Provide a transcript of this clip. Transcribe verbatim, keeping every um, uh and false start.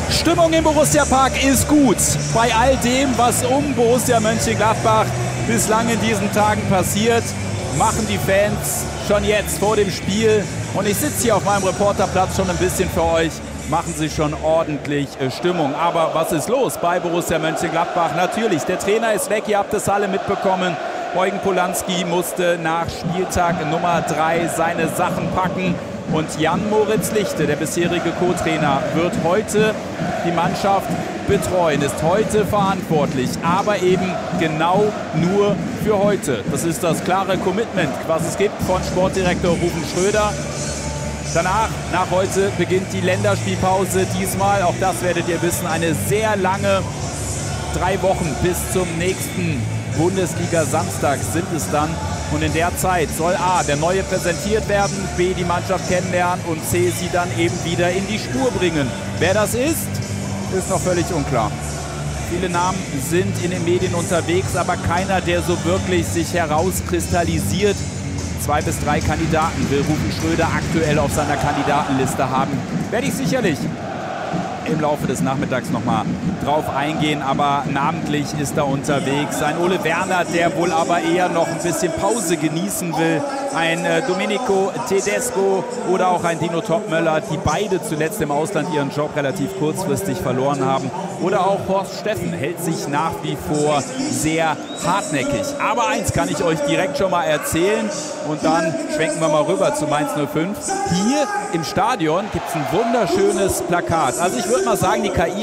Stimmung im Borussia-Park ist gut. Bei all dem, was um Borussia Mönchengladbach bislang in diesen Tagen passiert, machen die Fans schon jetzt vor dem Spiel. Und ich sitze hier auf meinem Reporterplatz schon ein bisschen für euch. Machen sie schon ordentlich Stimmung. Aber was ist los bei Borussia Mönchengladbach? Natürlich, der Trainer ist weg. Ihr habt es alle mitbekommen. Eugen Polanski musste nach Spieltag Nummer drei seine Sachen packen. Und Jan-Moritz Lichte, der bisherige Co-Trainer, wird heute die Mannschaft betreuen, ist heute verantwortlich, aber eben genau nur für heute. Das ist das klare Commitment, was es gibt von Sportdirektor Rufen Schröder. Danach, nach heute, beginnt die Länderspielpause. Diesmal, auch das werdet ihr wissen, eine sehr lange, drei Wochen bis zum nächsten Bundesliga-Samstag sind es dann. Und in der Zeit soll A, der Neue präsentiert werden, B, die Mannschaft kennenlernen und C, sie dann eben wieder in die Spur bringen. Wer das ist, ist noch völlig unklar. Viele Namen sind in den Medien unterwegs, aber keiner, der so wirklich sich herauskristallisiert. Zwei bis drei Kandidaten will Rufen Schröder aktuell auf seiner Kandidatenliste haben. Werde ich sicherlich im Laufe des Nachmittags nochmal drauf eingehen, aber namentlich ist da unterwegs ein Ole Werner, der wohl aber eher noch ein bisschen Pause genießen will, ein äh, Domenico Tedesco oder auch ein Dino Topmöller, die beide zuletzt im Ausland ihren Job relativ kurzfristig verloren haben, oder auch Horst Steffen hält sich nach wie vor sehr hartnäckig. Aber eins kann ich euch direkt schon mal erzählen und dann schwenken wir mal rüber zu Mainz null fünf. Hier im Stadion gibt es ein wunderschönes Plakat. Also ich würde mal sagen, die K I